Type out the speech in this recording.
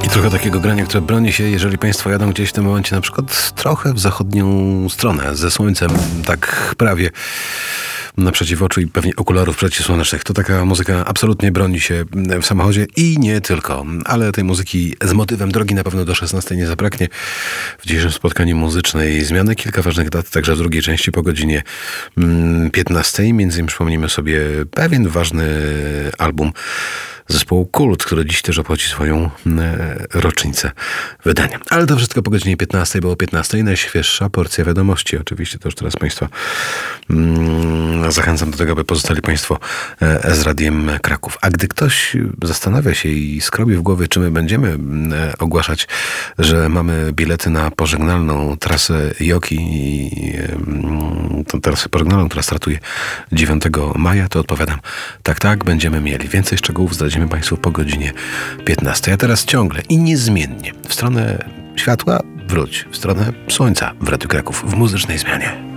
I trochę takiego grania, które broni się, jeżeli Państwo jadą gdzieś w tym momencie na przykład trochę w zachodnią stronę, ze słońcem, tak prawie naprzeciw oczu i pewnie okularów przeciwsłonecznych. To taka muzyka absolutnie broni się w samochodzie i nie tylko. Ale tej muzyki z motywem drogi na pewno do 16 nie zabraknie. W dzisiejszym spotkaniu muzycznej zmiany kilka ważnych dat, także w drugiej części po godzinie 15. Między innymi przypomnimy sobie pewien ważny album zespołu Kult, który dziś też obchodzi swoją rocznicę wydania. Ale to wszystko po godzinie 15, bo o 15 najświeższa porcja wiadomości. Oczywiście to już teraz Państwa zachęcam do tego, aby pozostali Państwo z Radiem Kraków. A gdy ktoś zastanawia się i skrobi w głowie, czy my będziemy ogłaszać, że mamy bilety na pożegnalną trasę Joki i tą trasę pożegnalną, która startuje 9 maja, to odpowiadam, tak, będziemy mieli. Więcej szczegółów zdradzimy Państwu po godzinie 15. A teraz ciągle i niezmiennie w stronę światła wróć, w stronę słońca w Radiu Kraków w muzycznej zmianie.